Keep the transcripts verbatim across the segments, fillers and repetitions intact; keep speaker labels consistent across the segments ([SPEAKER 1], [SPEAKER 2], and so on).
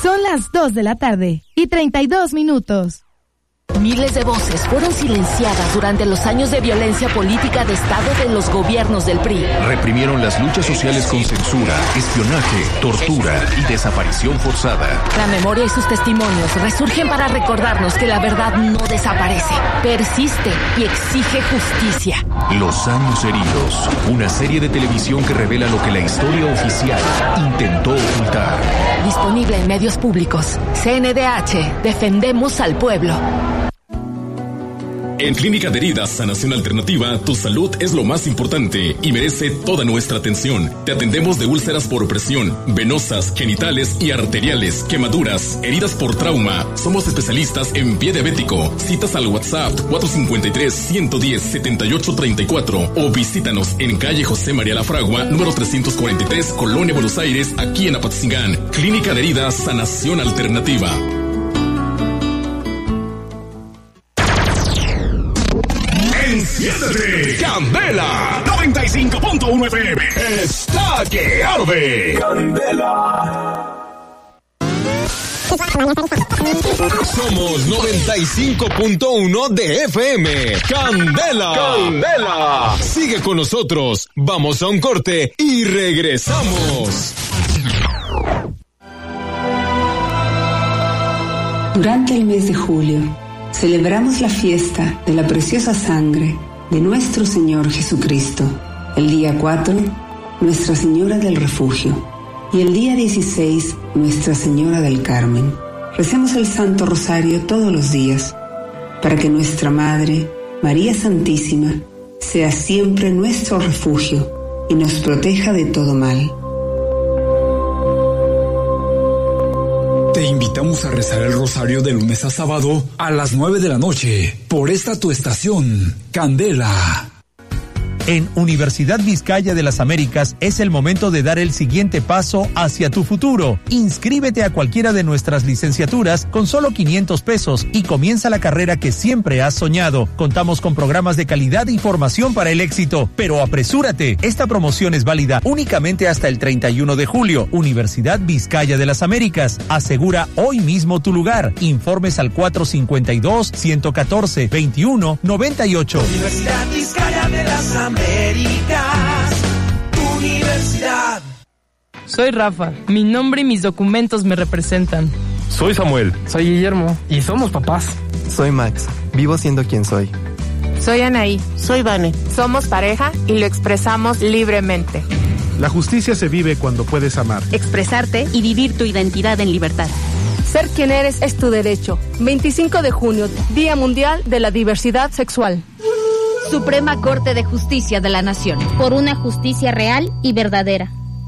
[SPEAKER 1] Son las dos de la tarde y treinta y dos minutos.
[SPEAKER 2] Miles de voces fueron silenciadas durante los años de violencia política de Estado de los gobiernos del P R I.
[SPEAKER 3] Reprimieron las luchas sociales con censura, espionaje, tortura y desaparición forzada.
[SPEAKER 2] La memoria y sus testimonios resurgen para recordarnos que la verdad no desaparece, persiste y exige justicia.
[SPEAKER 3] Los años heridos, una serie de televisión que revela lo que la historia oficial intentó ocultar.
[SPEAKER 2] Disponible en medios públicos. C N D H, defendemos al pueblo.
[SPEAKER 4] En Clínica de Heridas Sanación Alternativa, tu salud es lo más importante y merece toda nuestra atención. Te atendemos de úlceras por opresión, venosas, genitales y arteriales, quemaduras, heridas por trauma. Somos especialistas en pie diabético. Citas al WhatsApp cuatro cinco tres, uno uno cero, siete ocho tres cuatro o visítanos en calle José María La Fragua, número trescientos cuarenta y tres, Colonia Buenos Aires, aquí en Apatzingán. Clínica de Heridas Sanación Alternativa.
[SPEAKER 5] Enciéndete, Candela noventa y cinco punto uno F M está que arde. Candela.
[SPEAKER 6] Somos noventa y cinco punto uno de F M. Candela.
[SPEAKER 5] Candela.
[SPEAKER 6] Sigue con nosotros. Vamos a un corte y regresamos.
[SPEAKER 7] Durante el mes de julio, celebramos la fiesta de la preciosa sangre de nuestro Señor Jesucristo. El día cuatro, Nuestra Señora del Refugio. Y el día dieciséis, Nuestra Señora del Carmen. Recemos el Santo Rosario todos los días, para que nuestra Madre, María Santísima, sea siempre nuestro refugio y nos proteja de todo mal.
[SPEAKER 8] Te invitamos a rezar el rosario de lunes a sábado a las nueve de la noche por esta tu estación, Candela.
[SPEAKER 9] En Universidad Vizcaya de las Américas es el momento de dar el siguiente paso hacia tu futuro. Inscríbete a cualquiera de nuestras licenciaturas con solo quinientos pesos y comienza la carrera que siempre has soñado. Contamos con programas de calidad y formación para el éxito, pero apresúrate. Esta promoción es válida únicamente hasta el treinta y uno de julio. Universidad Vizcaya de las Américas. Asegura hoy mismo tu lugar. Informes al cuatro cinco dos, uno uno cuatro, veintiuno noventa y ocho.
[SPEAKER 10] Universidad Vizcaya de las Américas. Américas, Universidad.
[SPEAKER 11] Soy Rafa, mi nombre y mis documentos me representan.
[SPEAKER 12] Soy Samuel.
[SPEAKER 13] Soy Guillermo y somos papás.
[SPEAKER 14] Soy Max, vivo siendo quien soy.
[SPEAKER 15] Soy Anaí.
[SPEAKER 16] Soy Vane.
[SPEAKER 15] Somos pareja y lo expresamos libremente.
[SPEAKER 17] La justicia se vive cuando puedes amar,
[SPEAKER 18] expresarte y vivir tu identidad en libertad.
[SPEAKER 19] Ser quien eres es tu derecho. veinticinco de junio, Día Mundial de la Diversidad Sexual.
[SPEAKER 18] Suprema Corte de Justicia de la Nación. Por una justicia real y verdadera.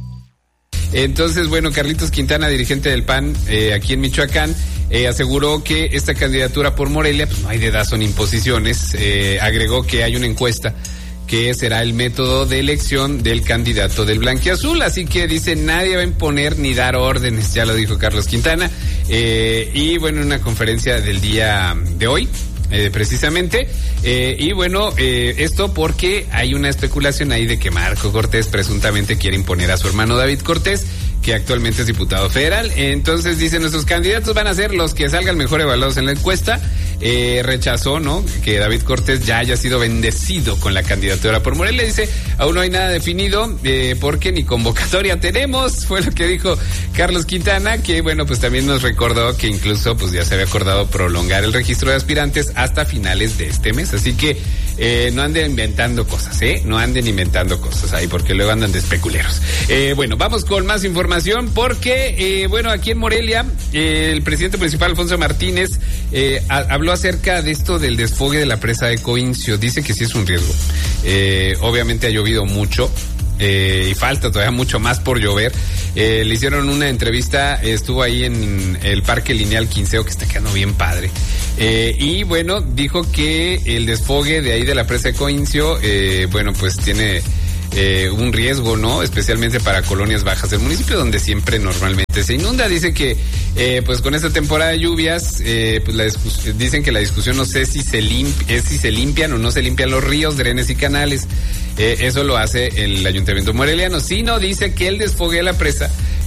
[SPEAKER 20] Entonces, bueno, Carlitos Quintana, dirigente del P A N eh, aquí en Michoacán, eh, aseguró que esta candidatura por Morelia, pues no hay dedazo ni imposiciones. Eh, agregó que hay una encuesta que será el método de elección del candidato del blanquiazul, así que dice nadie va a imponer ni dar órdenes, ya lo dijo Carlos Quintana, eh, y bueno, en una conferencia del día de hoy, Eh, precisamente, eh, y bueno, eh, esto porque hay una especulación ahí de que Marco Cortés presuntamente quiere imponer a su hermano David Cortés, que actualmente es diputado federal. Entonces dicen, nuestros candidatos van a ser los que salgan mejor evaluados en la encuesta. Eh, rechazó, ¿no?, que David Cortés ya haya sido bendecido con la candidatura por Morelia. Dice, aún no hay nada definido, eh, porque ni convocatoria tenemos, fue lo que dijo Carlos Quintana, que bueno, pues también nos recordó que incluso pues ya se había acordado prolongar el registro de aspirantes hasta finales de este mes, así que eh, no anden inventando cosas, ¿eh? No anden inventando cosas ahí, porque luego andan de especuleros. Eh, bueno, vamos con más información, porque, eh, bueno, aquí en Morelia, eh, el presidente municipal, Alfonso Martínez, eh, a, habló acerca de esto del desfogue de la presa de Coincio. Dice que sí es un riesgo. Eh, obviamente ha llovido mucho. Eh, y falta todavía mucho más por llover. Eh, le hicieron una entrevista, estuvo ahí en el Parque Lineal Quinceo, que está quedando bien padre. Eh, y bueno, dijo que el desfogue de ahí de la presa de Coincio, eh, bueno, pues tiene eh, un riesgo, ¿no? Especialmente para colonias bajas del municipio, donde siempre normalmente se inunda. Dice que, eh, pues con esta temporada de lluvias, eh, pues la discus- dicen que la discusión no sé si se limp- es si se limpian o no se limpian los ríos, drenes y canales. Eh, eso lo hace el Ayuntamiento moreliano. Si no, dice que el desfogue de la presa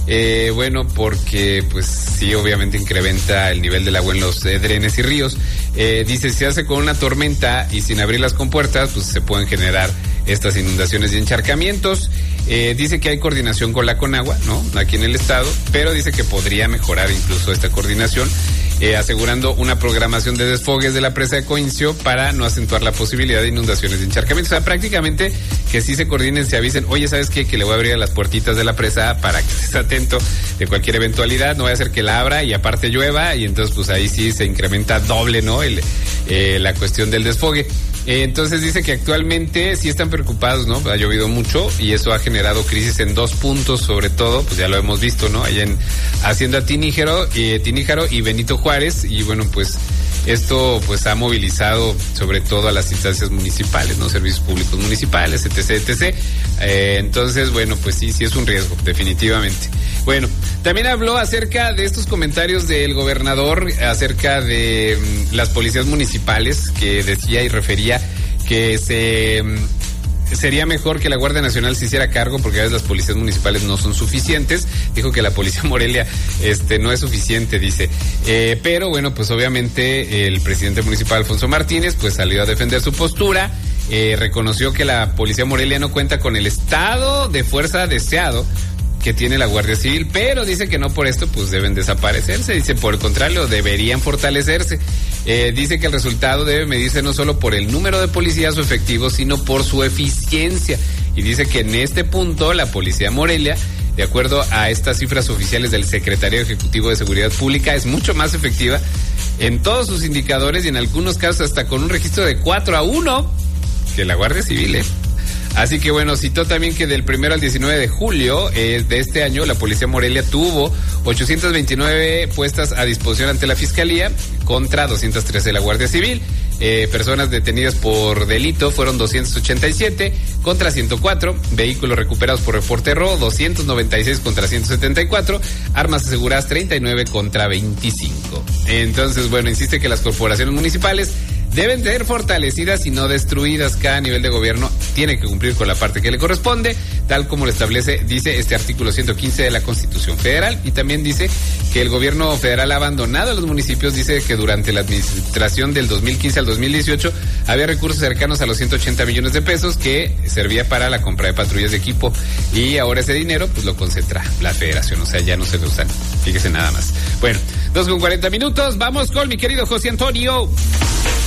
[SPEAKER 20] Eh, bueno, porque pues sí, obviamente incrementa el nivel del agua en los eh, drenes y ríos. Eh, dice, si se hace con una tormenta y sin abrir las compuertas, pues se pueden generar estas inundaciones y encharcamientos. Eh, dice que hay coordinación con la Conagua, ¿no? Aquí en el estado, pero dice que podría mejorar incluso esta coordinación, eh, asegurando una programación de desfogues de la presa de Coincio para no acentuar la posibilidad de inundaciones y encharcamientos. O sea, prácticamente que sí se coordinen, se avisen, oye, ¿sabes qué? Que le voy a abrir a las puertitas de la presa para que estés atento de cualquier eventualidad, no vaya a ser que la abra y aparte llueva, y entonces pues ahí sí se incrementa doble, ¿no? El, eh, la cuestión del desfogue. Eh, entonces dice que actualmente sí están preocupados, ¿no? Ha llovido mucho y eso ha generado crisis en dos puntos, sobre todo, pues ya lo hemos visto, ¿no? Allá en Hacienda Tiníjaro, eh, Tiníjaro y Benito Juárez, y bueno, pues esto pues ha movilizado sobre todo a las instancias municipales, ¿no? Servicios públicos municipales, etcétera, etcétera. Eh, entonces, bueno, pues sí, sí es un riesgo, definitivamente. Bueno, también habló acerca de estos comentarios del gobernador acerca de um, las policías municipales, que decía y refería que se... Um, sería mejor que la Guardia Nacional se hiciera cargo porque a veces las policías municipales no son suficientes. Dijo que la Policía Morelia este no es suficiente, dice. Eh, pero bueno, pues obviamente el presidente municipal Alfonso Martínez pues salió a defender su postura. Eh, reconoció que la Policía Morelia no cuenta con el estado de fuerza deseado que tiene la Guardia Civil, pero dice que no por esto pues deben desaparecerse, dice por el contrario, deberían fortalecerse. Eh, dice que el resultado debe medirse no solo por el número de policías o efectivos, sino por su eficiencia, y dice que en este punto la Policía Morelia, de acuerdo a estas cifras oficiales del Secretario Ejecutivo de Seguridad Pública, es mucho más efectiva en todos sus indicadores y en algunos casos hasta con un registro de cuatro a uno que la Guardia Civil, ¿eh? Así que bueno, citó también que del primero al diecinueve de julio eh, de este año la Policía Morelia tuvo ochocientas veintinueve puestas a disposición ante la Fiscalía contra doscientas trece de la Guardia Civil. Eh, personas detenidas por delito fueron doscientos ochenta y siete contra ciento cuatro, vehículos recuperados por reporte robo doscientos noventa y seis contra ciento setenta y cuatro, armas aseguradas treinta y nueve contra veinticinco. Entonces, bueno, insiste que las corporaciones municipales deben ser fortalecidas y no destruidas. Cada nivel de gobierno tiene que cumplir con la parte que le corresponde, tal como lo establece, dice este artículo ciento quince de la Constitución Federal. Y también dice que el gobierno federal ha abandonado a los municipios. Dice que durante la administración del dos mil quince al dos mil dieciocho había recursos cercanos a los ciento ochenta millones de pesos que servía para la compra de patrullas de equipo, y ahora ese dinero pues lo concentra la federación, o sea, ya no se lo usan. Fíjese nada más. Bueno, dos con cuarenta minutos, vamos con mi querido José Antonio.